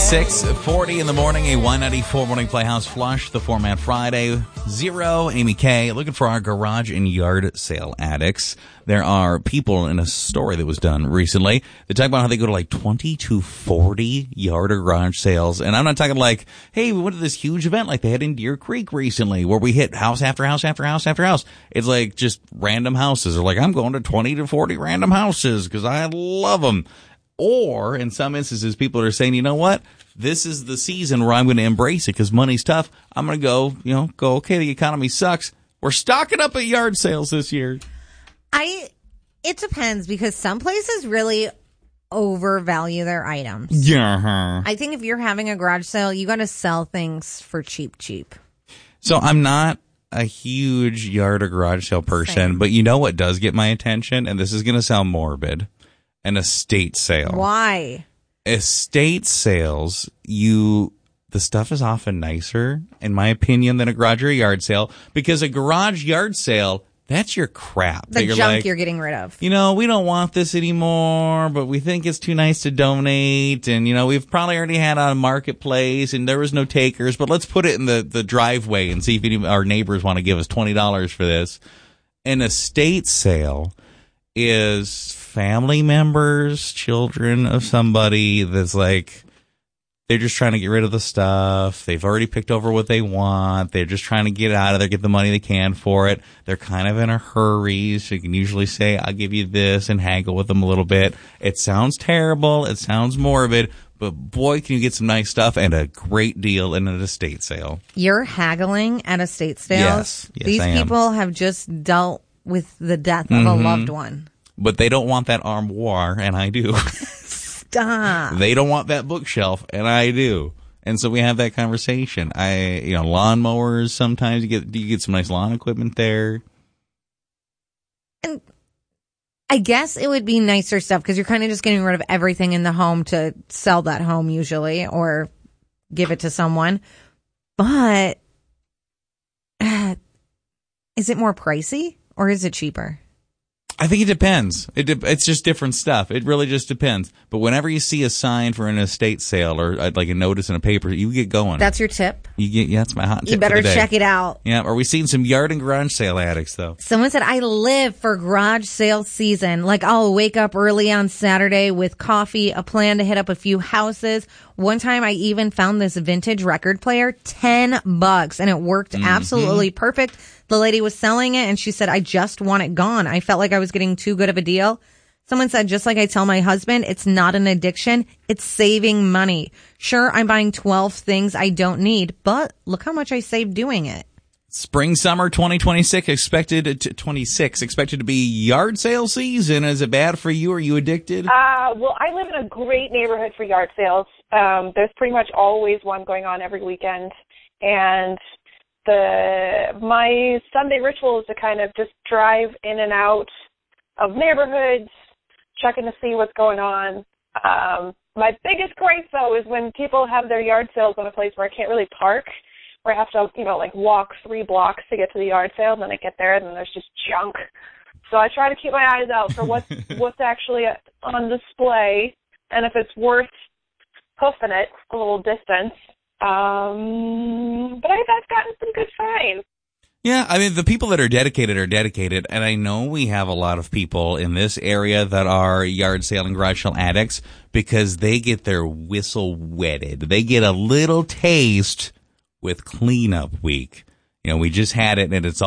6:40 in the morning, a Y94 Morning Playhouse Flush, the Format Friday. Zero, Amy K, looking for our garage and yard sale addicts. There are people in a story that was done recently that talk about how they go to like 20 to 40 yard or garage sales. And I'm not talking like, hey, we went to this huge event like they had in Deer Creek recently where we hit house after house after house after house. It's like just random houses. They're like, I'm going to 20 to 40 random houses because I love them. Or in some instances, people are saying, you know what? This is the season where I'm going to embrace it because money's tough. I'm going to go, okay, the economy sucks. We're stocking up at yard sales this year. It depends because some places really overvalue their items. Yeah. I think if you're having a garage sale, you got to sell things for cheap. So I'm not a huge yard or garage sale person, Same. but you know what does get my attention? And this is going to sound morbid. An estate sale. Why? Estate sales, the stuff is often nicer, in my opinion, than a garage or a yard sale, because a garage yard sale, that's your crap. The junk you're getting rid of. We don't want this anymore, but we think it's too nice to donate, and, we've probably already had it on a marketplace, and there was no takers, but let's put it in the driveway and see if any of our neighbors want to give us $20 for this. An estate sale is family members, children of somebody that's like, they're just trying to get rid of the stuff. They've already picked over what they want. They're just trying to get out of there, get the money they can for it. They're kind of in a hurry, so you can usually say, I'll give you this and haggle with them a little bit. It sounds terrible. It sounds morbid, but boy, can you get some nice stuff and a great deal in an estate sale. You're haggling at estate sales? Yes, These I am. people have just dealt with the death of a loved one. But they don't want that armoire, and I do. Stop. They don't want that bookshelf, and I do. And so we have that conversation. Lawnmowers, sometimes you get some nice lawn equipment there. And I guess it would be nicer stuff because you're kind of just getting rid of everything in the home to sell that home usually or give it to someone. But is it more pricey or is it cheaper? I think it depends. It's just different stuff. It really just depends. But whenever you see a sign for an estate sale or like a notice in a paper, you get going. That's your tip? That's my hot tip. You better for the day. check it out. Yeah. Are we seeing some yard and garage sale addicts, though? Someone said, I live for garage sale season. Like, I'll wake up early on Saturday with coffee, a plan to hit up a few houses. One time I even found this vintage record player, $10, and it worked absolutely perfect. The lady was selling it, and she said, I just want it gone. I felt like I was getting too good of a deal. Someone said, just like I tell my husband, it's not an addiction. It's saving money. Sure, I'm buying 12 things I don't need, but look how much I saved doing it. Spring, summer 2026 expected to be yard sale season. Is it bad for you? Are you addicted? Well, I live in a great neighborhood for yard sales. There's pretty much always one going on every weekend. And my Sunday ritual is to kind of just drive in and out of neighborhoods, checking to see what's going on. My biggest gripe, though, is when people have their yard sales on a place where I can't really park, where I have to, walk 3 blocks to get to the yard sale, and then I get there, and then there's just junk. So I try to keep my eyes out for what's actually on display, and if it's worth hoofing it a little distance. But I've gotten some good finds. Yeah, I mean, the people that are dedicated, and I know we have a lot of people in this area that are yard sale and garage sale addicts because they get their whistle wetted. They get a little taste with cleanup week. We just had it, and it's